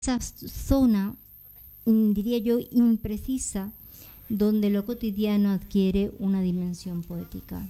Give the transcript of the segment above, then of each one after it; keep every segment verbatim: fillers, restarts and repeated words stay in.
esa zona, diría yo, imprecisa, donde lo cotidiano adquiere una dimensión poética.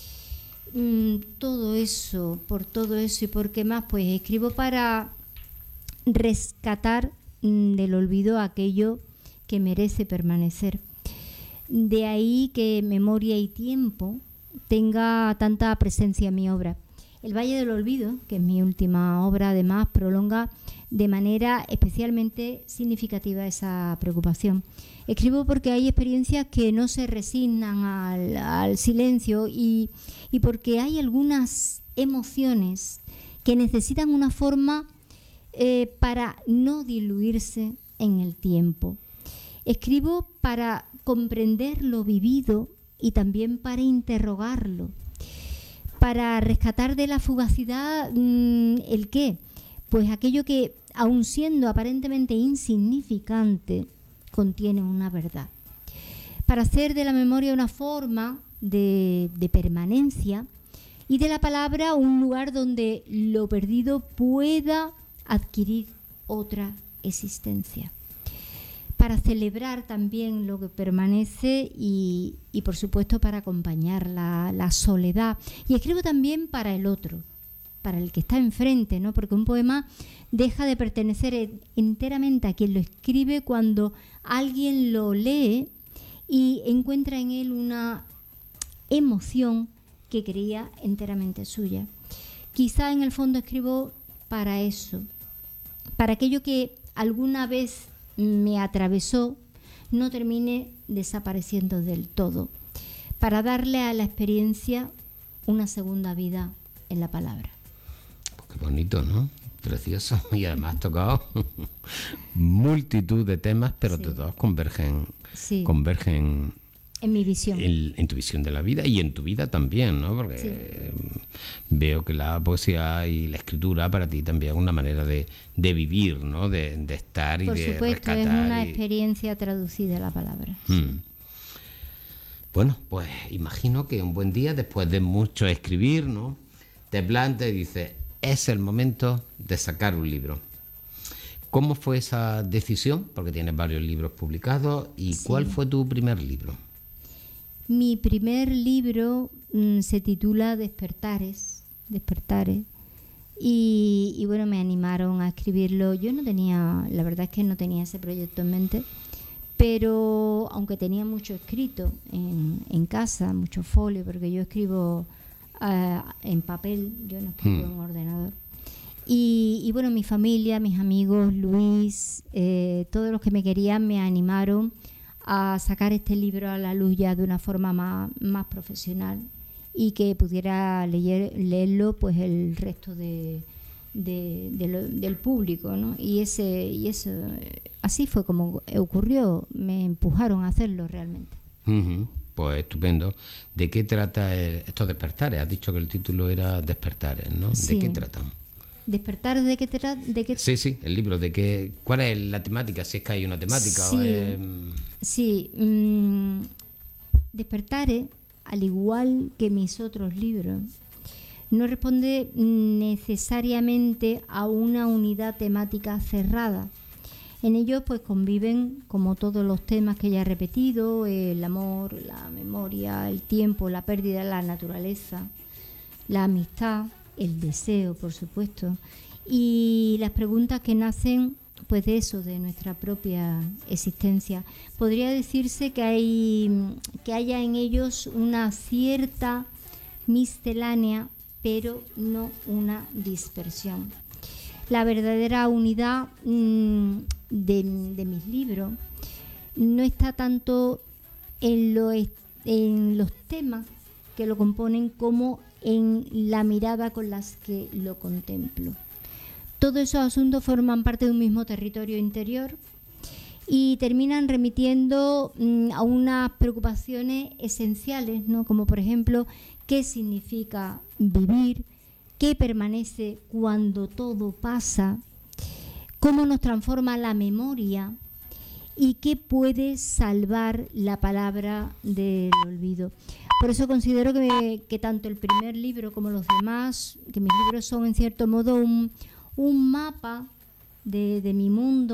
Todo eso, por todo eso y por qué más, pues escribo para rescatar del olvido aquello que merece permanecer. De ahí que Memoria y Tiempo tenga tanta presencia en mi obra. El Valle del Olvido, que es mi última obra, además prolonga de manera especialmente significativa esa preocupación. Escribo porque hay experiencias que no se resignan al, al silencio y, y porque hay algunas emociones que necesitan una forma eh, para no diluirse en el tiempo. Escribo para comprender lo vivido y también para interrogarlo, para rescatar de la fugacidad mmm, el qué, pues aquello que, aun siendo aparentemente insignificante, contiene una verdad. Para hacer de la memoria una forma de, de permanencia y de la palabra un lugar donde lo perdido pueda adquirir otra existencia. Para celebrar también lo que permanece y, y por supuesto para acompañar la, la soledad. Y escribo también para el otro, para el que está enfrente, ¿no? Porque un poema deja de pertenecer enteramente a quien lo escribe cuando alguien lo lee y encuentra en él una emoción que creía enteramente suya. Quizá en el fondo escribo para eso, para aquello que alguna vez me atravesó, no termine desapareciendo del todo, para darle a la experiencia una segunda vida en la palabra. Qué bonito, ¿no? Precioso. Y además has tocado multitud de temas, pero sí, todos convergen, sí, convergen en mi visión. En, en tu visión de la vida y en tu vida también, ¿no? Porque sí, veo que la poesía y la escritura para ti también es una manera de, de vivir, ¿no? De, de estar y Por de supuesto, rescatar. es una y... experiencia traducida a la palabra. Mm. Sí. Bueno, pues imagino que un buen día, después de mucho escribir, ¿no? Te plantas y dices, es el momento de sacar un libro. ¿Cómo fue esa decisión? Porque tienes varios libros publicados. ¿Y sí, cuál fue tu primer libro? Mi primer libro mmm, se titula Despertares, Despertares, y, y bueno, me animaron a escribirlo. Yo no tenía, la verdad es que no tenía ese proyecto en mente, pero aunque tenía mucho escrito en, en casa, mucho folio, porque yo escribo uh, en papel, yo no escribo hmm. en ordenador. Y, y bueno, mi familia, mis amigos, Luis, eh, todos los que me querían me animaron a sacar este libro a la luz ya de una forma más, más profesional y que pudiera leer, leerlo pues el resto de, de, de lo, del público, ¿no? Y ese y eso así fue como ocurrió, me empujaron a hacerlo realmente. Uh-huh. Pues estupendo. ¿De qué trata el, estos despertares? Has dicho que el título era Despertares, ¿no? Sí. ¿De qué tratan? ¿Despertar de qué trata? De qué... Sí, sí, el libro. de qué, ¿Cuál es la temática? Si es que hay una temática. Sí, o es... sí. Mmm, Despertares, al igual que mis otros libros, no responde necesariamente a una unidad temática cerrada. En ellos pues conviven como todos los temas que ya he repetido, el amor, la memoria, el tiempo, la pérdida, la naturaleza, la amistad, el deseo, por supuesto, y las preguntas que nacen pues de eso, de nuestra propia existencia. Podría decirse que hay que haya en ellos una cierta miscelánea, pero no una dispersión. La verdadera unidad mmm, de, de mis libros no está tanto en, lo, en los temas que lo componen como en la mirada con las que lo contemplo. Todos esos asuntos forman parte de un mismo territorio interior y terminan remitiendo mmm, a unas preocupaciones esenciales, ¿no? Como por ejemplo, ¿qué significa vivir? ¿Qué permanece cuando todo pasa? ¿Cómo nos transforma la memoria? ¿Y qué puede salvar la palabra del olvido? Por eso considero que, que tanto el primer libro como los demás, que mis libros son en cierto modo un, un mapa de, de mi mundo.